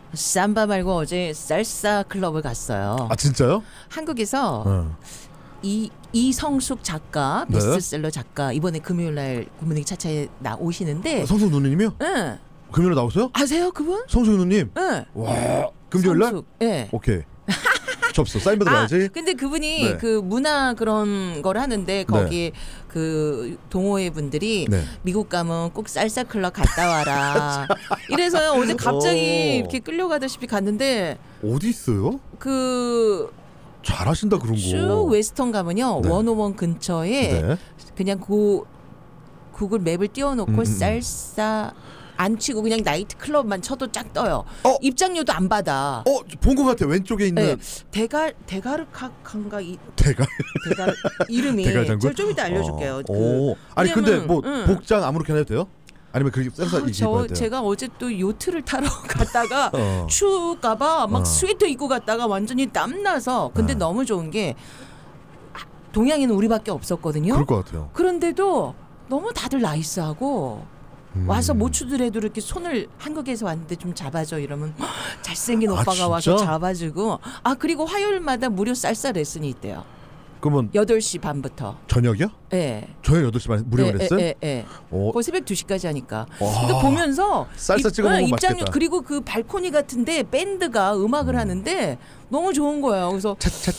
삼바 말고 어제 살사 클럽을 갔어요. 아 진짜요? 한국에서 이성숙 작가, 베스트셀러 작가 이번에 금요일날 굿모닝 차차에 나오시는데. 성숙 누님이요? 응. 금요일에 나오세요? 아세요 그분? 성숙 누님? 응. 와 금요일날? 네. 오케이. 접수 사인 받아야지. 근데 그분이 그 문화 그런 걸 하는데 거기 그 동호회 분들이 미국 가면 꼭 살사 클럽 갔다 와라. 이래서요 어제 갑자기 이렇게 끌려가다시피 갔는데. 어디 있어요? 그 잘하신다 그런 거. 쭉 웨스턴 가면요 101 근처에 그냥 구글 맵을 띄워놓고 살사 안 치고 그냥 나이트 클럽만 쳐도 쫙 떠요. 입장료도 안 받아. 본 것 같아. 왼쪽에 있는 대가르카칸가 대가 이름이. 대갈장군? 좀 이따 알려줄게요. 아니 근데 뭐 복장 아무렇게나 해도 돼요? 아니면 그렇게 쌀쌀 입어야 돼요? 제가 어제 또 요트를 타러 갔다가 추울까봐 막 스웨터 입고 갔다가 완전히 땀나서. 근데 너무 좋은 게 동양인은 우리밖에 없었거든요. 그럴 것 같아요. 그런데도 너무 다들 나이스하고 와서 모추들에도 이렇게 손을 한국에서 왔는데 좀 잡아줘 이러면 잘생긴 오빠가 진짜? 와서 잡아주고. 그리고 화요일마다 무료 살사 레슨이 있대요. 그러면 8시 반부터. 저녁이요? 네. 저녁 8시 반 무료 레슨? 네. 새벽 2시까지 하니까. 근데 보면서 쌀쌀 찍어 먹으면 입장료 맛있겠다. 그리고 그 발코니 같은데 밴드가 음악을 하는데 너무 좋은 거예요. 그래서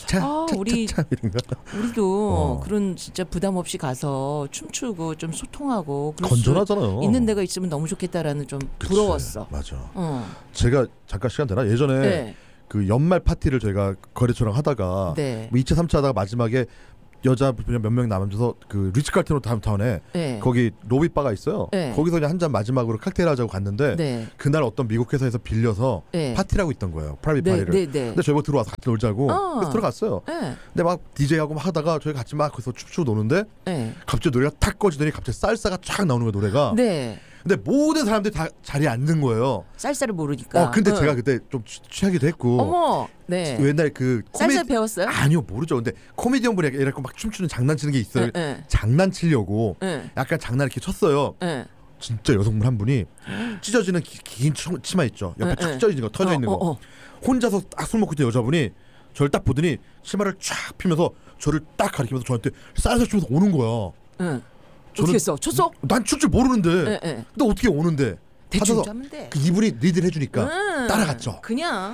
우리도 그런 진짜 부담 없이 가서 춤추고 좀 소통하고 건전하잖아요. 있는 데가 있으면 너무 좋겠다라는 좀 부러웠어. 맞아. 제가 잠깐 시간 되나? 예전에 그 연말 파티를 저희가 거래처랑 하다가 뭐 2차 3차 하다가 마지막에 여자 몇 명 남아서 그 리츠칼튼 다운타운에 거기 로비바가 있어요. 거기서 그냥 한 잔 마지막으로 칵테일 하자고 갔는데 그날 어떤 미국 회사에서 빌려서 파티를 하고 있던 거예요. 프라이빗 파티를. 근데 저희가 들어와서 같이 놀자고 그래서 들어갔어요. 근데 막 DJ하고 막 하다가 저희 같이 막 거기서 춤추고 노는데 갑자기 노래가 탁 꺼지더니 갑자기 쌀사가 쫙 나오는 거예요 노래가. 근데 모든 사람들이 다 자리에 앉는 거예요. 쌀쌀을 모르니까. 근데 제가 그때 좀 취하기도 했고. 옛날 그 쌀쌀 배웠어요? 아니요 모르죠. 근데 코미디언 분이 이렇게 막 춤추는 장난치는 게 있어요. 장난치려고 약간 장난 이렇게 쳤어요. 진짜 여성분 한 분이 찢어지는 긴 치마 있죠. 옆에 쫙 찢어지는 거 터져 있는 거. 혼자서 딱 술 먹고 있던 여자분이 저를 딱 보더니 치마를 쫙 피면서 저를 딱 가리키면서 저한테 쌀쌀 추면서 오는 거야. 어떻게 했어? 쳤어? 난 출 줄 모르는데. 근데 어떻게 오는데? 대충 짜면 돼. 그 이분이 리드를 해주니까 따라갔죠. 그냥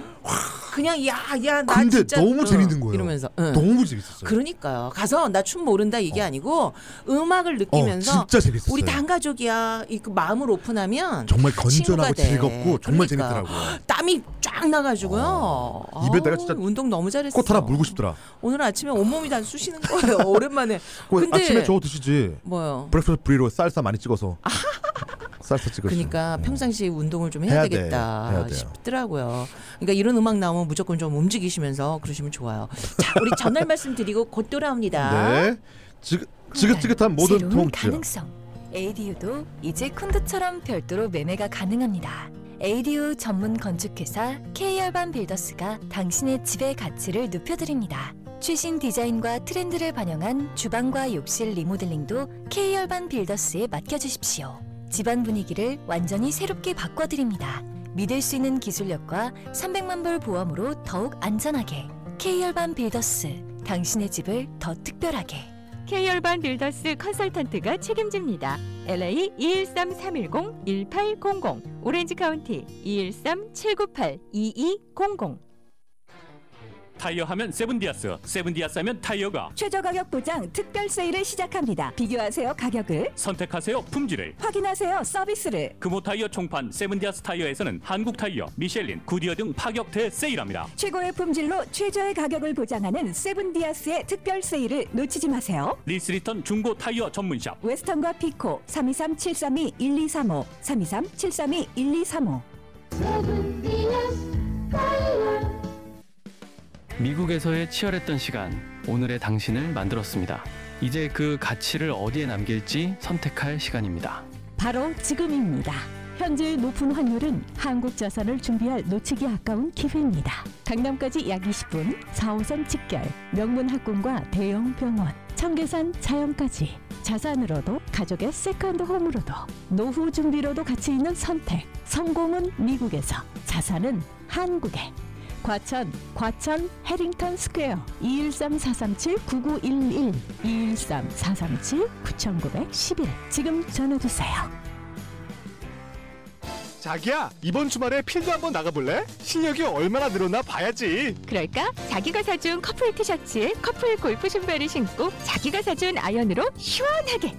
야 나 근데 진짜 너무 재밌는 거예요. 이러면서 너무 재밌었어요. 그러니까요. 가서 나 춤 모른다 이게 아니고 음악을 느끼면서 진짜 재밌었어요. 우리 다 한 가족이야. 그 마음을 오픈하면 정말 건전하고 즐겁고 정말 그러니까. 재밌더라고요. 땀이 쫙 나가지고요. 입에다가 진짜 운동 너무 잘했어. 꽃 하나 물고 싶더라. 오늘 아침에 온몸이 다 쑤시는 거예요. 오랜만에. 근데 아침에 저거 드시지. 뭐요? 브렉퍼스트 브리로 쌀사 많이 찍어서. 쌀사 찍어서. 그러니까 평상시에 운동을 좀 해야 되겠다 싶더라고요. 그러니까 이런 음악 나오면 무조건 좀 움직이시면서 그러시면 좋아요. 자, 우리 전날 말씀드리고 곧 돌아옵니다. 지긋지긋한 모든 새로운 통증. 가능성. 에이디유도 이제 콘도처럼 별도로 매매가 가능합니다. 에이디유 전문 건축회사 K열반 빌더스가 당신의 집의 가치를 높여드립니다. 최신 디자인과 트렌드를 반영한 주방과 욕실 리모델링도 K열반 빌더스에 맡겨주십시오. 집안 분위기를 완전히 새롭게 바꿔드립니다. 믿을 수 있는 기술력과 300만 불 보험으로 더욱 안전하게. K열반 빌더스, 당신의 집을 더 특별하게. K열반 빌더스 컨설턴트가 책임집니다. LA 213-310-1800, 오렌지 카운티 213-798-2200. 타이어 하면 세븐디아스, 세븐디아스 하면 타이어가 최저 가격 보장 특별 세일을 시작합니다. 비교하세요 가격을, 선택하세요 품질을, 확인하세요 서비스를. 금호 타이어 총판 세븐디아스 타이어에서는 한국 타이어, 미셸린, 구디어 등 파격 대세일합니다. 최고의 품질로 최저의 가격을 보장하는 세븐디아스의 특별 세일을 놓치지 마세요. 리스리턴 중고 타이어 전문샵 웨스턴과 피코 323-732-1235 323-732-1235. 미국에서의 치열했던 시간, 오늘의 당신을 만들었습니다. 이제 그 가치를 어디에 남길지 선택할 시간입니다. 바로 지금입니다. 현재 높은 환율은 한국 자산을 준비할 놓치기 아까운 기회입니다. 강남까지 약 20분, 4호선 직결, 명문 학군과 대형 병원, 청계산 자연까지. 자산으로도 가족의 세컨드 홈으로도 노후 준비로도 가치 있는 선택. 성공은 미국에서, 자산은 한국에. 과천 해링턴 스퀘어 213-437-9911 213-437-9911 지금 전화주세요. 자기야, 이번 주말에 필드 한번 나가볼래? 실력이 얼마나 늘었나 봐야지. 그럴까? 자기가 사준 커플 티셔츠에 커플 골프 신발을 신고 자기가 사준 아이언으로 시원하게.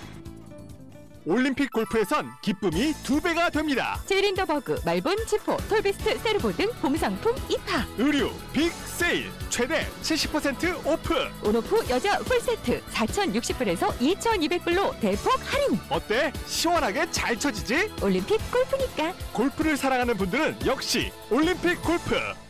올림픽 골프에선 기쁨이 2배가 됩니다. 제일인더버그, 말본, 지포, 톨비스트, 세르보 등 봄상품 입하. 의류 빅 세일 최대 70% 오프. 온오프 여자 풀세트 4,060불에서 2,200불로 대폭 할인. 어때? 시원하게 잘 쳐지지? 올림픽 골프니까. 골프를 사랑하는 분들은 역시 올림픽 골프.